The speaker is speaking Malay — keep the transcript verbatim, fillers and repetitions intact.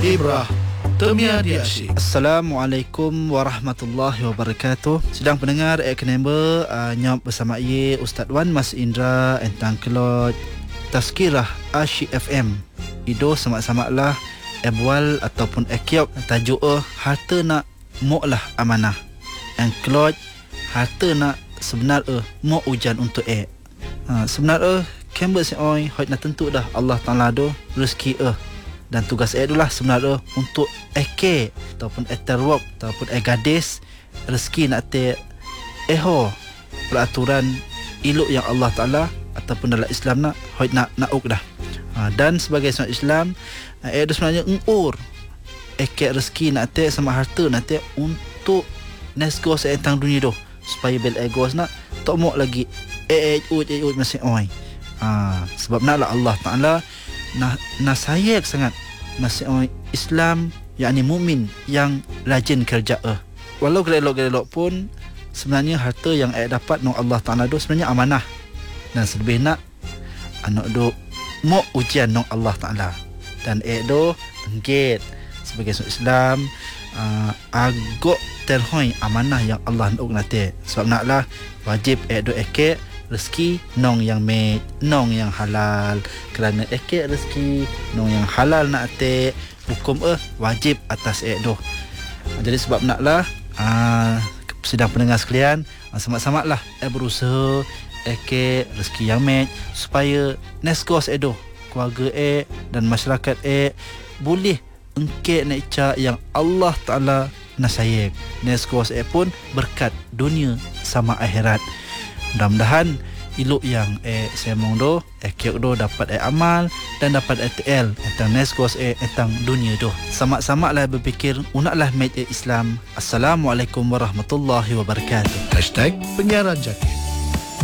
Ibrah Temia di Asyik. Assalamualaikum warahmatullahi wabarakatuh. Sedang pendengar Ek Number uh, Nyop bersama Ye Ustaz Wan Mas Indra Entang Kelot Tazkirah Asyik F M. Ido sama-sama lah Ebwal ataupun Ekyop tajuk eh harta nak mok lah amanah. Yang kelot harta nak sebenar eh mok ujan untuk eh. Ha, sebenar eh kember si oi hoi nak tentu dah Allah Taala do rezeki eh. Dan tugas saya itulah sebenarnya untuk eke ataupun eterwok ataupun e gadis rezeki nak te eho peraturan iluk yang Allah Taala ataupun dalam Islam nak hoi nak nauk dah. Ha, dan sebagai seorang Islam eh sebenarnya engur eke rezeki nak te sama harta nak te untuk nesgo seentang dunia doh supaya bel egos nak tok mok lagi eh eh ut eh ut masih oi. Ha, sebab naklah Allah Taala Nah, nah saya sangat masih orang Islam yakni mukmin yang rajin kerja eh. Walau gelok-gelok pun sebenarnya harta yang eh dapat nang Allah Taala do sebenarnya amanah. Dan selebih nak anak do mau ujian nang Allah Taala. Dan eh do engget sebagai seorang Islam uh, agak terhoi amanah yang Allah nak nate. Sebab naklah wajib eh do eke rezeki nong yang me nong yang halal, kerana ekek rezeki nong yang halal nak te hukum eh wajib atas ek doh. Jadi sebab naklah uh, sedang pendengar sekalian uh, sama-sama lah eh berusaha ekek rezeki yang me supaya neskos ek doh keluarga ek dan masyarakat ek boleh engkek nak cak yang Allah Taala nak sayang. Neskos ek pun berkat dunia sama akhirat. Mudah-mudahan iluk yang eh semong do eh kiok do dapat eh amal dan dapat E T L tentang nesgos eh tentang dunia do. Sama-sama lah berfikir unaklah mate Islam. Assalamualaikum warahmatullahi wabarakatuh. Hashtag Penyiaran Jaki.